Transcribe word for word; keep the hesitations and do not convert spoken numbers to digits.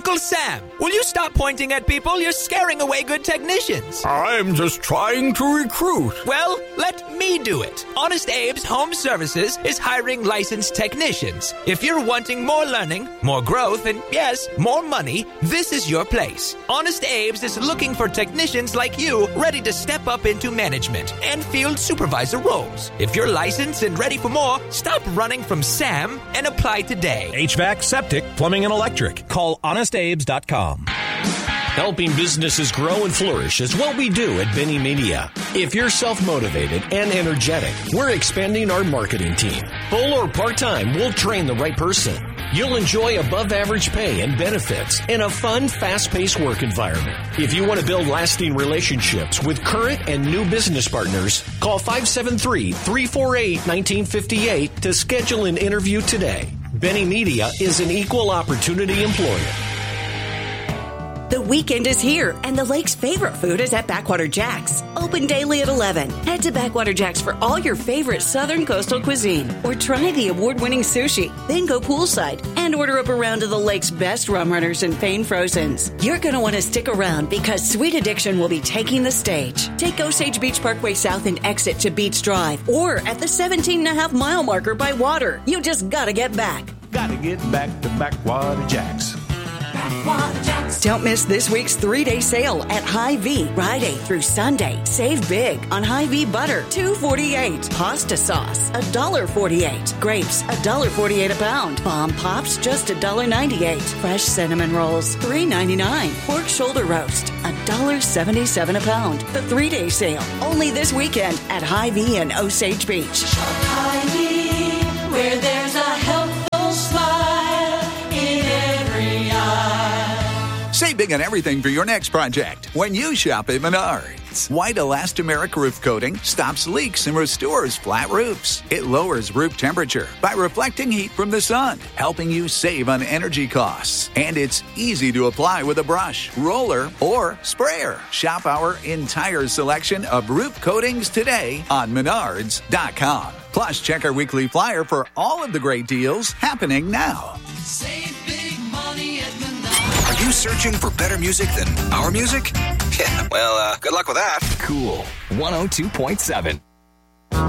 Uncle Sam, will you stop pointing at people? You're scaring away good technicians. I'm just trying to recruit. Well, let me do it. Honest Abe's Home Services is hiring licensed technicians. If you're wanting more learning, more growth, and yes, more money, this is your place. Honest Abe's is looking for technicians like you ready to step up into management and field supervisor roles. If you're licensed and ready for more, stop running from Sam and apply today. H V A C, septic, plumbing, and electric. Call honest abes dot com. Helping businesses grow and flourish is what we do at Benny Media. If you're self-motivated and energetic, we're expanding our marketing team. Full or part-time, we'll train the right person. You'll enjoy above-average pay and benefits in a fun, fast-paced work environment. If you want to build lasting relationships with current and new business partners, call five seven three, three four eight, one nine five eight to schedule an interview today. Benny Media is an equal opportunity employer. The weekend is here, and the lake's favorite food is at Backwater Jack's. Open daily at eleven. Head to Backwater Jack's for all your favorite southern coastal cuisine. Or try the award-winning sushi. Then go poolside and order up a round of the lake's best rum runners and Pain Frozens. You're going to want to stick around because Sweet Addiction will be taking the stage. Take Osage Beach Parkway South and exit to Beach Drive. Or at the seventeen and a half mile marker by water. You just got to get back. Gotta get back to Backwater Jack's. Don't miss this week's three-day sale at Hy-Vee, Friday through Sunday. Save big on Hy-Vee butter, two dollars and forty-eight cents. Pasta sauce, one dollar and forty-eight cents. Grapes, one dollar and forty-eight cents a pound. Bomb Pops, just one dollar and ninety-eight cents. Fresh cinnamon rolls, three dollars and ninety-nine cents. Pork shoulder roast, one dollar and seventy-seven cents a pound. The three-day sale, only this weekend at Hy-Vee and Osage Beach. Shop Hy-Vee, where there's a helpful smile in every eye. Save big on everything for your next project when you shop at Menards. White elastomeric roof coating stops leaks and restores flat roofs. It lowers roof temperature by reflecting heat from the sun, helping you save on energy costs. And it's easy to apply with a brush, roller, or sprayer. Shop our entire selection of roof coatings today on menards dot com. Plus, check our weekly flyer for all of the great deals happening now. Save big money at Menards. Are you searching for better music than our music? Yeah, well, uh, good luck with that. Cool one oh two point seven.